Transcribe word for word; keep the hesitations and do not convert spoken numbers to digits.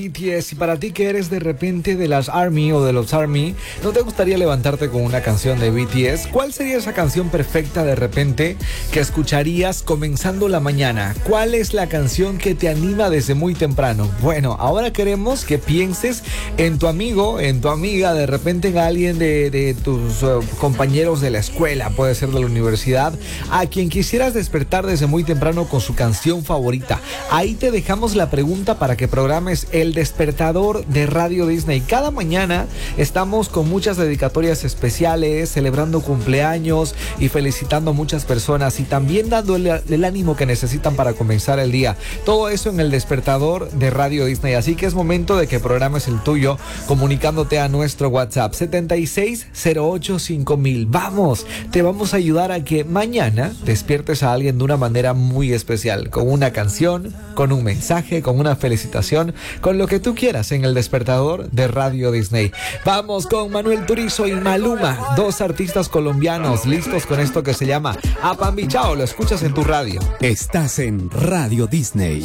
B T S, y para ti que eres de repente de las ARMY o de los ARMY, ¿no te gustaría levantarte con una canción de B T S? ¿Cuál sería esa canción perfecta de repente que escucharías comenzando la mañana? ¿Cuál es la canción que te anima desde muy temprano? Bueno, ahora queremos que pienses en tu amigo, en tu amiga, de repente en alguien de, de tus uh, compañeros de la escuela, puede ser de la universidad, a quien quisieras despertar desde muy temprano con su canción favorita. Ahí te dejamos la pregunta para que programes el despertador de Radio Disney. Cada mañana estamos con muchas dedicatorias especiales, celebrando cumpleaños y felicitando a muchas personas, y también dando el, el ánimo que necesitan para comenzar el día. Todo eso en el despertador de Radio Disney. Así que es momento de que programes el tuyo comunicándote a nuestro WhatsApp setenta y seis cero ocho cinco mil. Vamos, te vamos a ayudar a que mañana despiertes a alguien de una manera muy especial, con una canción, con un mensaje, con una felicitación, con lo que tú quieras en el despertador de Radio Disney. Vamos con Manuel Turizo y Maluma, dos artistas colombianos listos con esto que se llama Apambichao. Lo escuchas en tu radio. Estás en Radio Disney.